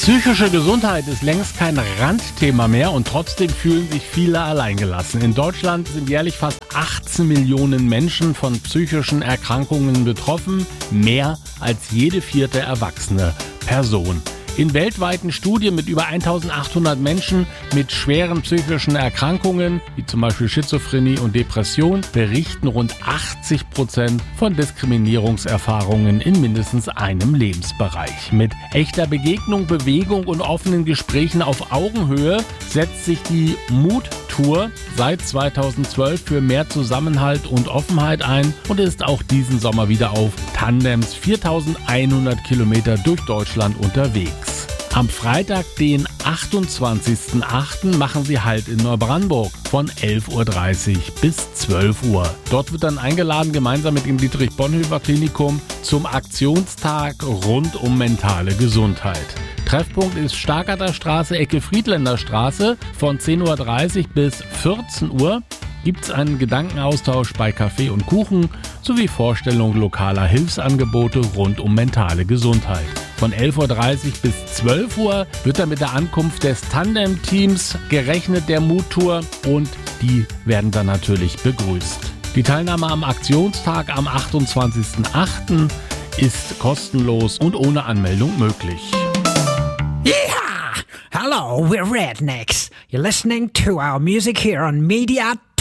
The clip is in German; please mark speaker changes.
Speaker 1: Psychische Gesundheit ist längst kein Randthema mehr und trotzdem fühlen sich viele alleingelassen. In Deutschland sind jährlich fast 18 Millionen Menschen von psychischen Erkrankungen betroffen, mehr als jede vierte erwachsene Person. In weltweiten Studien mit über 1800 Menschen mit schweren psychischen Erkrankungen, wie zum Beispiel Schizophrenie und Depression, berichten rund 80% von Diskriminierungserfahrungen in mindestens einem Lebensbereich. Mit echter Begegnung, Bewegung und offenen Gesprächen auf Augenhöhe setzt sich die Mut-Tour seit 2012 für mehr Zusammenhalt und Offenheit ein und ist auch diesen Sommer wieder auf Tandems 4100 Kilometer durch Deutschland unterwegs. Am Freitag, den 28.08. machen sie Halt in Neubrandenburg von 11.30 Uhr bis 12 Uhr. Dort wird dann eingeladen, gemeinsam mit dem Dietrich-Bonhoeffer-Klinikum zum Aktionstag rund um mentale Gesundheit. Treffpunkt ist Stargarder Straße, Ecke Friedländer Straße. Von 10.30 Uhr bis 14 Uhr gibt es einen Gedankenaustausch bei Kaffee und Kuchen sowie Vorstellung lokaler Hilfsangebote rund um mentale Gesundheit. Von 11.30 Uhr bis 12 Uhr wird dann mit der Ankunft des Tandem-Teams gerechnet der Mut-Tour und die werden dann natürlich begrüßt. Die Teilnahme am Aktionstag am 28.08. ist kostenlos und ohne Anmeldung möglich.
Speaker 2: Yeah! Hello, we're Rednecks. You're listening to our music here on Media